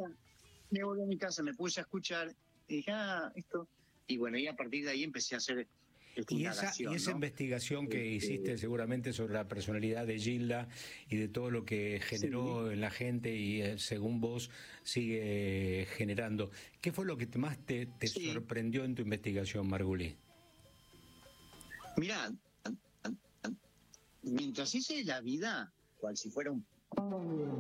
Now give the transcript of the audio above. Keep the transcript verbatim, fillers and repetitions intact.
casa, me volví a mi casa, me puse a escuchar y dije, ah, esto. Y bueno, y a partir de ahí empecé a hacer esta Y esa, y esa ¿no? investigación que este, hiciste seguramente sobre la personalidad de Gilda y de todo lo que generó sí. en la gente y eh, según vos sigue generando. ¿Qué fue lo que más te, te Sí. sorprendió en tu investigación, Margulí? Mirá, mientras hice la vida, cual si fuera un